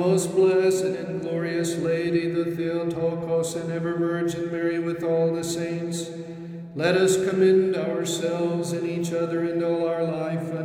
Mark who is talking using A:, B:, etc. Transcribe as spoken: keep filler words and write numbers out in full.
A: most blessed and glorious Lady, the Theotokos and ever Virgin Mary with all the saints, let us commend ourselves and each other in the